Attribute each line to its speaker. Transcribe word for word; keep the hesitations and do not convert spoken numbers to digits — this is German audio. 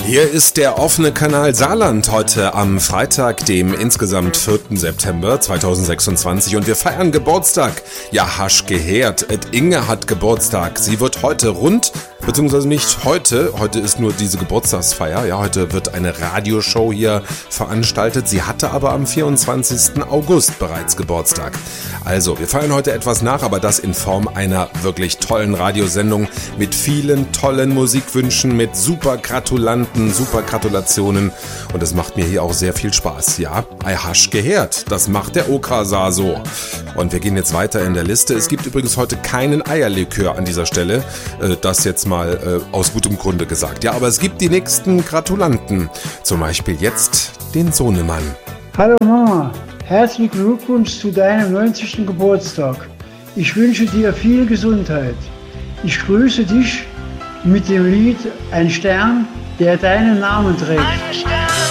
Speaker 1: Hier ist der offene Kanal Saarland heute am Freitag, dem insgesamt vierten September zweitausendsechsundzwanzig, und wir feiern Geburtstag. Ja, hasch gehört, et Inge hat Geburtstag. Sie wird heute rund, beziehungsweise nicht heute, heute ist nur diese Geburtstagsfeier, ja, heute wird eine Radioshow hier veranstaltet. Sie hatte aber am vierundzwanzigsten August bereits Geburtstag. Also, wir feiern heute etwas nach, aber das in Form einer wirklich tollen Radiosendung mit vielen tollen Musikwünschen, mit super Gratulanten, super Gratulationen, und das macht mir hier auch sehr viel Spaß. Ja, ei hasch gehört, das macht der Okasa so. Und wir gehen jetzt weiter in der Liste. Es gibt übrigens heute keinen Eierlikör an dieser Stelle, das jetzt mal aus gutem Grunde gesagt. Ja, aber es gibt die nächsten Gratulanten, zum Beispiel jetzt den Sohnemann.
Speaker 2: Hallo Mama, herzlichen Glückwunsch zu deinem neunzigsten Geburtstag. Ich wünsche dir viel Gesundheit. Ich grüße dich mit dem Lied Ein Stern, der deinen Namen trägt.